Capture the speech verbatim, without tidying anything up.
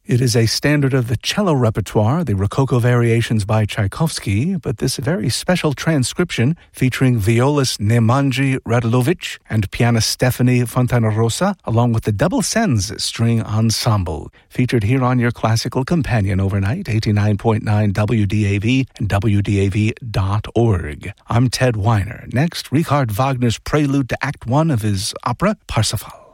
It is a standard of the cello repertoire, the Rococo Variations by Tchaikovsky, but this very special transcription featuring violist Nemanji Radulovic and pianist Stephanie Fontanarosa, along with the Double Sens String Ensemble, featured here on your classical companion overnight, eighty-nine point nine W D A V and W D A V dot org. I'm Ted Weiner. Next, Richard Wagner's prelude to Act One of his opera, Parsifal.